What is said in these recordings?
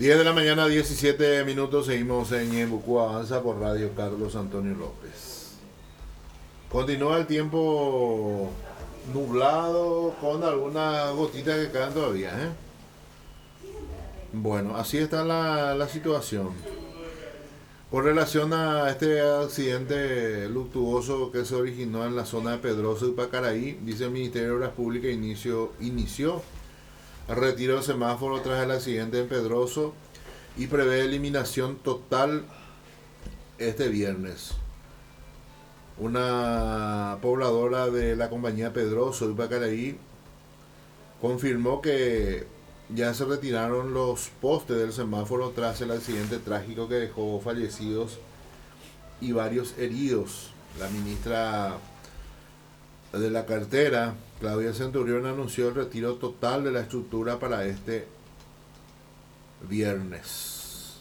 10 de la mañana, 17 minutos, seguimos en Ñembucú Avanza por Radio Carlos Antonio López. Continúa el tiempo nublado con alguna gotita que caen todavía, ¿eh? Bueno, así está la situación. Con relación a este accidente luctuoso que se originó en la zona de Pedroso y Pacaraí, dice el Ministerio de Obras Públicas inició el retiro de semáforo tras el accidente en Pedroso y prevé eliminación total este viernes. Una pobladora de la compañía Pedroso y Pacaraí confirmó que ya se retiraron los postes del semáforo tras el accidente trágico que dejó fallecidos y varios heridos. La ministra de la cartera, Claudia Centurión, anunció el retiro total de la estructura para este viernes.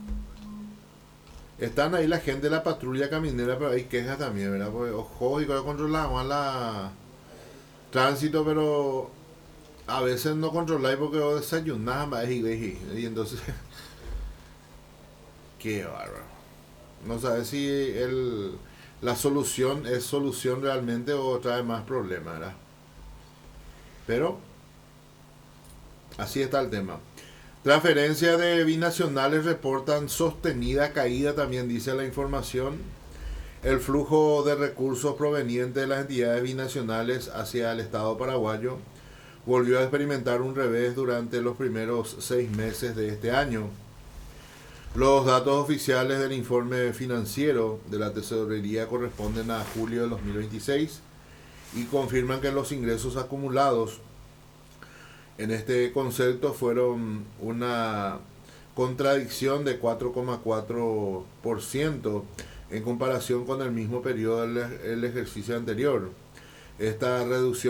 Están ahí la gente de la patrulla caminera, pero hay quejas también, ¿verdad? Pues, ojo, y controlamos la tránsito, pero a veces no controláis porque vos desayunás más y entonces qué bárbaro. No sabes si la solución es solución realmente o trae más problemas, ¿verdad? Pero así está el tema. Transferencias de binacionales reportan sostenida caída, también dice la información. El flujo de recursos provenientes de las entidades binacionales hacia el Estado paraguayo volvió a experimentar un revés durante los primeros 6 meses de este año. Los datos oficiales del informe financiero de la tesorería corresponden a julio de 2026 y confirman que los ingresos acumulados en este concepto fueron una contradicción de 4,4% en comparación con el mismo periodo del ejercicio anterior. Esta reducción